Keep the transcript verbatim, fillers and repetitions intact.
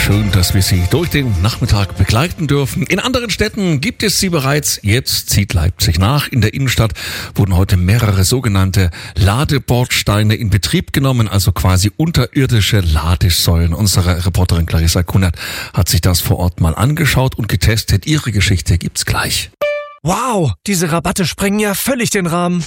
Schön, dass wir Sie durch den Nachmittag begleiten dürfen. In anderen Städten gibt es sie bereits. Jetzt zieht Leipzig nach. In der Innenstadt wurden heute mehrere sogenannte Ladebordsteine in Betrieb genommen, also quasi unterirdische Ladesäulen. Unsere Reporterin Clarissa Kunert hat sich das vor Ort mal angeschaut und getestet. Ihre Geschichte gibt's gleich. Wow, diese Rabatte sprengen ja völlig den Rahmen.